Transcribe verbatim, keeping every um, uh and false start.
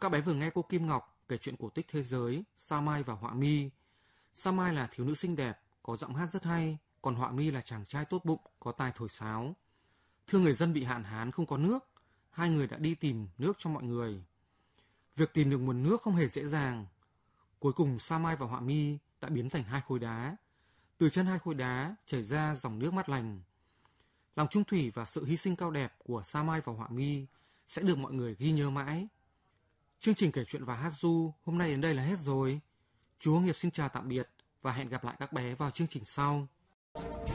Các bé vừa nghe cô Kim Ngọc kể chuyện cổ tích thế giới Sao Mai và Họa Mi. Sao Mai là thiếu nữ xinh đẹp, có giọng hát rất hay, còn Họa Mi là chàng trai tốt bụng, có tài thổi sáo. Thương người dân bị hạn hán không có nước, hai người đã đi tìm nước cho mọi người. Việc tìm được nguồn nước không hề dễ dàng. Cuối cùng Sao Mai và Họa Mi đã biến thành hai khối đá. Từ chân hai khối đá chảy ra dòng nước mát lành. Lòng trung thủy và sự hy sinh cao đẹp của Sao Mai và Họa Mi sẽ được mọi người ghi nhớ mãi. Chương trình kể chuyện và hát ru hôm nay đến đây là hết rồi. Chú Hướng Hiệp xin chào tạm biệt và hẹn gặp lại các bé vào chương trình sau.